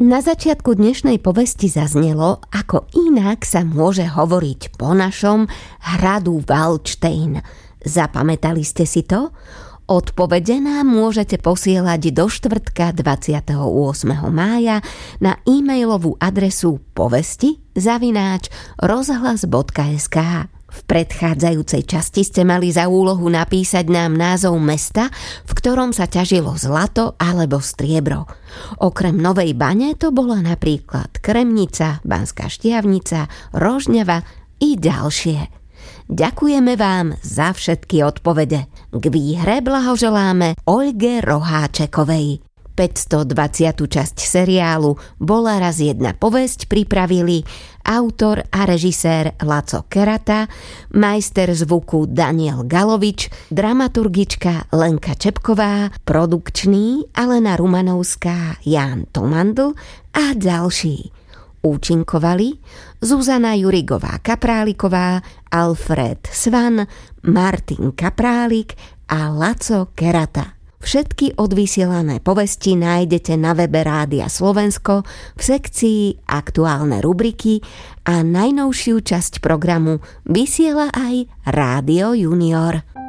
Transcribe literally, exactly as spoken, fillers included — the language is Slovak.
Na začiatku dnešnej povesti zaznelo, ako inak sa môže hovoriť po našom hradu Valdštejn. Zapamätali ste si to? Odpovede nám môžete posielať do štvrtka dvadsiateho ôsmeho mája na e-mailovú adresu povesti zavináč rozhlas bodka es ká. V predchádzajúcej časti ste mali za úlohu napísať nám názov mesta, v ktorom sa ťažilo zlato alebo striebro. Okrem Novej Bane to bola napríklad Kremnica, Banská Štiavnica, Rožňava i ďalšie. Ďakujeme vám za všetky odpovede. K výhre blahoželáme Oľge Roháčekovej. päťstodvadsiatu časť seriálu Bola raz jedna povesť pripravili autor a režisér Laco Kerata, majster zvuku Daniel Galovič, dramaturgička Lenka Čepková, produkčný Alena Rumanovská, Ján Tomandl a ďalší. Účinkovali Zuzana Jurigová-Kapráliková, Alfred Svan, Martin Kaprálik a Laco Kerata. Všetky odvysielané povesti nájdete na webe Rádia Slovensko v sekcii Aktuálne rubriky a najnovšiu časť programu vysiela aj Rádio Junior.